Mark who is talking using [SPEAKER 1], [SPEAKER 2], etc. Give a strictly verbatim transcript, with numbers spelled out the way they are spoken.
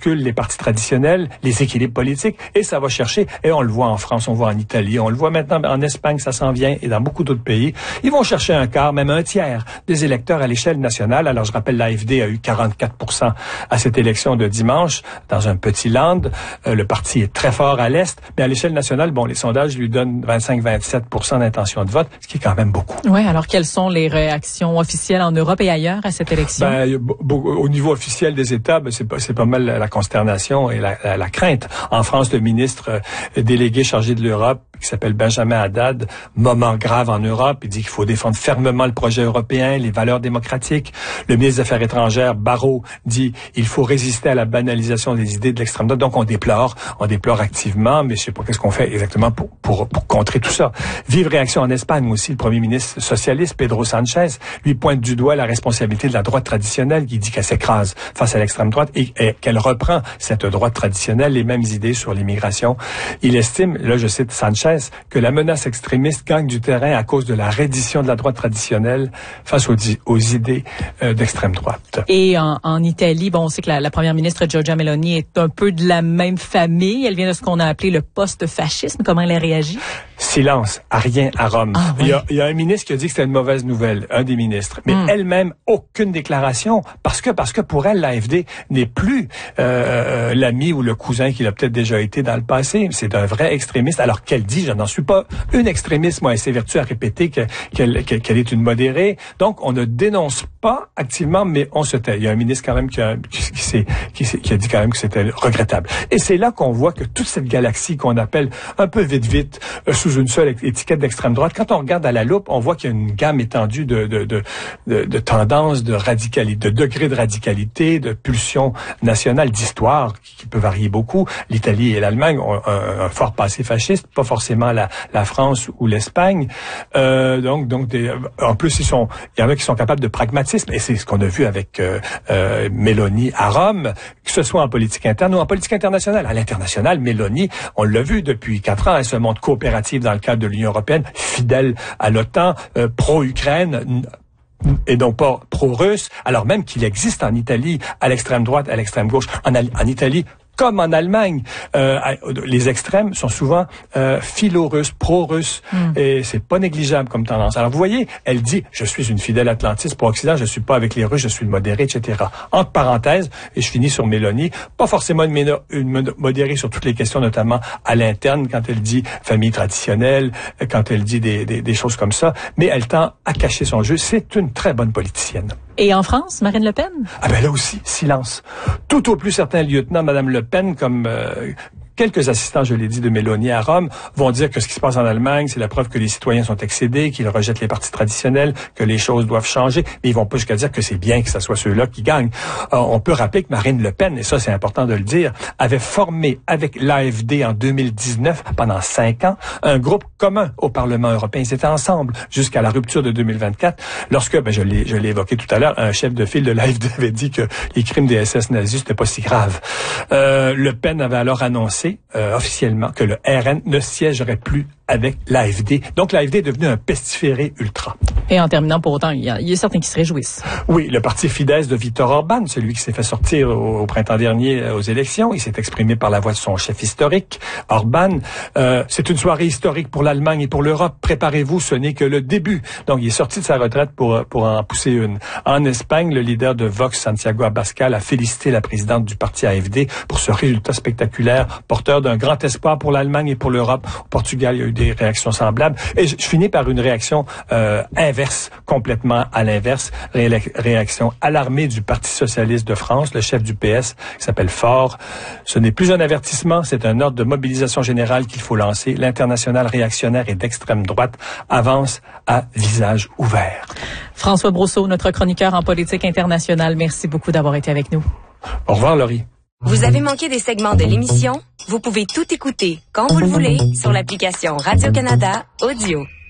[SPEAKER 1] bouscule les partis traditionnels, les équilibres politiques, et ça va chercher, et on le voit en France, on le voit en Italie, on le voit maintenant en Espagne, ça s'en vient, et dans beaucoup d'autres pays, ils vont chercher un quart, même un tiers des électeurs à l'échelle nationale. Alors je rappelle, l'A F D a eu quarante-quatre pour cent à cette élection de dimanche, dans un petit land. Euh, le parti est très fort à l'Est, mais à l'échelle nationale, bon, les sondages lui donnent vingt-cinq à vingt-sept pour cent d'intention de vote, ce qui est quand même beaucoup.
[SPEAKER 2] Oui, alors quelles sont les réactions officielles en Europe et ailleurs à cette élection?
[SPEAKER 1] Ben, au niveau officiel des États, ben, c'est pas, c'est pas mal la consternation et la, la, la crainte. En France, le ministre euh, délégué chargé de l'Europe, qui s'appelle Benjamin Haddad, moment grave en Europe, il dit qu'il faut défendre fermement le projet européen, les valeurs démocratiques. Le ministre des Affaires étrangères, Barrot, dit il faut résister à la banalisation des idées de l'extrême droite. Donc on déplore, on déplore activement, mais je sais pas qu'est-ce qu'on fait exactement pour, pour, pour contrer tout ça. Vive réaction en Espagne aussi, le premier ministre socialiste, Pedro Sanchez, lui pointe du doigt la responsabilité de la droite traditionnelle, qui dit qu'elle s'écrase face à l'extrême droite et, et qu'elle reprend cette droite traditionnelle, les mêmes idées sur l'immigration. Il estime, là je cite Sanchez, que la menace extrémiste gagne du terrain à cause de la reddition de la droite traditionnelle face aux, aux idées euh, d'extrême droite.
[SPEAKER 2] Et en, en Italie, bon, on sait que la, la première ministre Giorgia Meloni est un peu de la même famille. Elle vient de ce qu'on a appelé le post-fascisme. Comment elle a réagi?
[SPEAKER 1] Silence, à rien à Rome.
[SPEAKER 2] Ah, oui.
[SPEAKER 1] il, y a, il y a un ministre qui a dit que c'était une mauvaise nouvelle, un des ministres. Mais mm. elle-même, aucune déclaration, parce que parce que pour elle, l'A F D n'est plus euh, l'ami ou le cousin qu'il a peut-être déjà été dans le passé. C'est un vrai extrémiste. Alors qu'elle dit, je n'en suis pas une extrémiste, moi, elle s'évertue à répéter que, qu'elle, qu'elle est une modérée. Donc, on ne dénonce pas activement, mais on se tait. Il y a un ministre quand même qui a, qui, qui, s'est, qui, s'est, qui a dit quand même que c'était regrettable. Et c'est là qu'on voit que toute cette galaxie qu'on appelle un peu vite-vite, euh, sous une seule étiquette d'extrême droite, quand on regarde à la loupe, on voit qu'il y a une gamme étendue de, de, de, de, de tendances, de radicalité, de degrés de radicalité, de pulsions nationales, d'histoire, qui, qui peut varier beaucoup. L'Italie et l'Allemagne ont un, un fort passé fasciste, pas forcément la, la France ou l'Espagne. Euh, donc, donc des, en plus, ils sont, il y en a qui sont capables de pragmatisme, et c'est ce qu'on a vu avec euh, euh, Meloni à Rome, que ce soit en politique interne ou en politique internationale. À l'international, Meloni, on l'a vu depuis quatre ans, elle se montre coopérative dans le cadre de l'Union européenne, fidèle à l'OTAN, euh, pro-Ukraine, et non pas pro-russe, alors même qu'il existe en Italie, à l'extrême droite, à l'extrême gauche, en, en Italie, comme en Allemagne, euh, les extrêmes sont souvent euh, philo-russes, pro-russes, mm. et c'est pas négligeable comme tendance. Alors vous voyez, elle dit, je suis une fidèle atlantiste pro-Occident, je suis pas avec les Russes, je suis une modérée, et cetera. Entre parenthèses, et je finis sur Meloni, pas forcément une, méno, une modérée sur toutes les questions, notamment à l'interne, quand elle dit famille traditionnelle, quand elle dit des, des, des choses comme ça, mais elle tend à cacher son jeu. C'est une très bonne politicienne.
[SPEAKER 2] Et en France, Marine Le Pen?
[SPEAKER 1] Ah ben là aussi, silence. Tout au plus certains lieutenants, Madame Le Pen, comme euh, quelques assistants, je l'ai dit, de Meloni à Rome, vont dire que ce qui se passe en Allemagne, c'est la preuve que les citoyens sont excédés, qu'ils rejettent les partis traditionnels, que les choses doivent changer, mais ils vont pas jusqu'à dire que c'est bien que ce soit ceux-là qui gagnent. Alors, on peut rappeler que Marine Le Pen, et ça c'est important de le dire, avait formé avec l'A F D en deux mille dix-neuf, pendant cinq ans, un groupe commun au Parlement européen. Ils étaient ensemble jusqu'à la rupture de deux mille vingt-quatre, lorsque, ben je l'ai, je l'ai évoqué tout à l'heure, un chef de file de l'A F D avait dit que les crimes des S S nazis, c'était pas si grave. Euh, Le Pen avait alors annoncé Euh, officiellement que le R N ne siégerait plus avec l'A F D. Donc l'A F D est devenu un pestiféré ultra.
[SPEAKER 2] Et en terminant, pour autant, il y a, il y a certains qui se réjouissent.
[SPEAKER 1] Oui, le parti Fidesz de Viktor Orban, celui qui s'est fait sortir au, au printemps dernier euh, aux élections, il s'est exprimé par la voix de son chef historique, Orban. Euh, c'est une soirée historique pour l'Allemagne et pour l'Europe. Préparez-vous, ce n'est que le début. Donc il est sorti de sa retraite pour pour en pousser une. En Espagne, le leader de Vox, Santiago Abascal, a félicité la présidente du parti A F D pour ce résultat spectaculaire, porteur d'un grand espoir pour l'Allemagne et pour l'Europe. Au Portugal, il y a eu des réactions semblables. Et je, je finis par une réaction euh, inverse, complètement à l'inverse, Ré- réaction alarmée du Parti socialiste de France, le chef du P S, qui s'appelle Faure. Ce n'est plus un avertissement, c'est un ordre de mobilisation générale qu'il faut lancer. L'international réactionnaire et d'extrême droite avance à visage ouvert.
[SPEAKER 2] François Brousseau, notre chroniqueur en politique internationale, merci beaucoup d'avoir été avec nous.
[SPEAKER 1] Au revoir, Laurie.
[SPEAKER 3] Vous avez manqué des segments de l'émission? Vous pouvez tout écouter quand vous le voulez sur l'application Radio-Canada Audio.